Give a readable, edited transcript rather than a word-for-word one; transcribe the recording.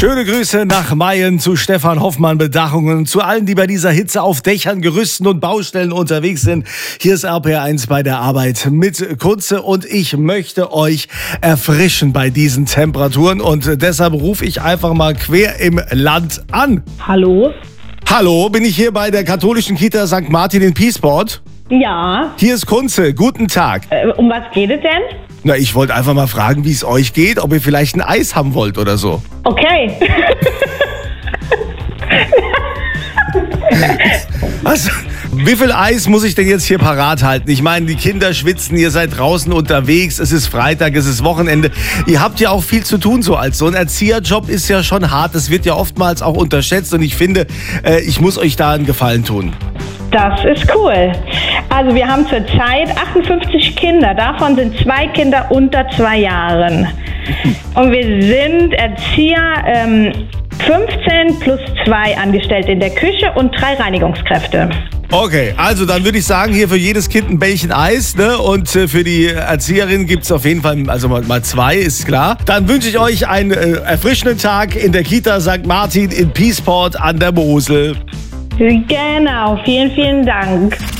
Schöne Grüße nach Mayen zu Stefan Hoffmann Bedachungen, zu allen, die bei dieser Hitze auf Dächern, Gerüsten und Baustellen unterwegs sind. Hier ist RPR1 bei der Arbeit mit Kunze und ich möchte euch erfrischen bei diesen Temperaturen und deshalb rufe ich einfach mal quer im Land an. Hallo? Hallo, bin ich hier bei der katholischen Kita St. Martin in Peaceport? Ja. Hier ist Kunze, guten Tag. Um was geht es denn? Na, ich wollte einfach mal fragen, wie es euch geht, ob ihr vielleicht ein Eis haben wollt oder so. Okay. Was? Wie viel Eis muss ich denn jetzt hier parat halten? Ich meine, die Kinder schwitzen, ihr seid draußen unterwegs, es ist Freitag, es ist Wochenende. Ihr habt ja auch viel zu tun so als so ein Erzieherjob ist ja schon hart. Das wird ja oftmals auch unterschätzt und ich finde, ich muss euch da einen Gefallen tun. Das ist cool. Also wir haben zurzeit 58 Kinder, davon sind 2 Kinder unter 2 Jahren. Und wir sind Erzieher, 15 plus 2 Angestellte in der Küche und 3 Reinigungskräfte. Okay, also dann würde ich sagen, hier für jedes Kind ein Bällchen Eis, ne? Und für die Erzieherin gibt es auf jeden Fall, also mal 2, ist klar. Dann wünsche ich euch einen erfrischenden Tag in der Kita St. Martin in Peaceport an der Mosel. Genau, vielen, vielen Dank.